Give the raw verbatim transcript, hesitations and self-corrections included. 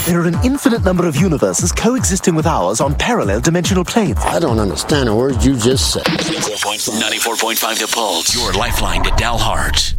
There are an infinite number of universes coexisting with ours on parallel dimensional planes. I don't understand a word you just said. ninety-four point five The Pulse, your lifeline to Dalhart.